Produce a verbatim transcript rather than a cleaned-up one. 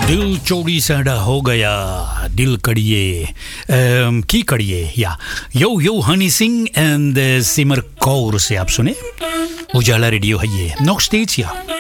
दिल चोरी साडा हो गया दिल कड़िए की कड़िए या यो यो हनी सिंह एंड सिमर कौर से आप सुने उजाला रेडियो है ये nog steeds ja